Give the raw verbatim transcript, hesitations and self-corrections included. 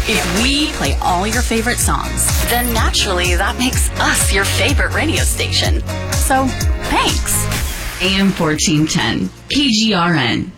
If we play all your favorite songs, then naturally that makes us your favorite radio station. So, thanks. A M fourteen ten, K G R N.